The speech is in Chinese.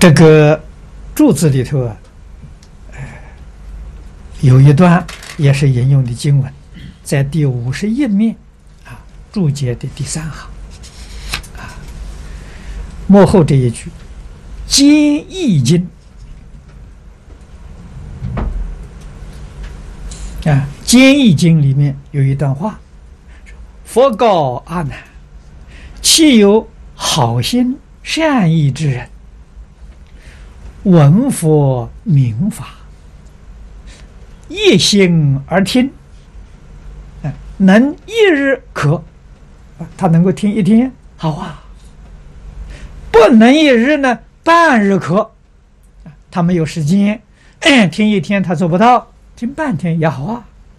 这个注字里头啊，有一段也是引用的经文，在第51面啊，注解的第3行啊，末后这一句“兼易经”啊，《兼易经》里面有一段话：“佛告阿难，岂有好心善意之人，闻佛明法，一心而听，能一日可，他能够听一天，好啊；不能一日呢，半日可，他没有时间，听一天他做不到，听半天也好啊。